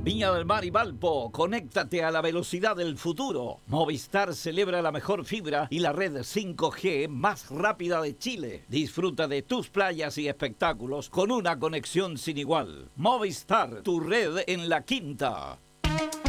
Viña del Mar y Valpo, conéctate a la velocidad del futuro. Movistar celebra la mejor fibra y la red 5G más rápida de Chile. Disfruta de tus playas y espectáculos con una conexión sin igual. Movistar, tu red en la quinta.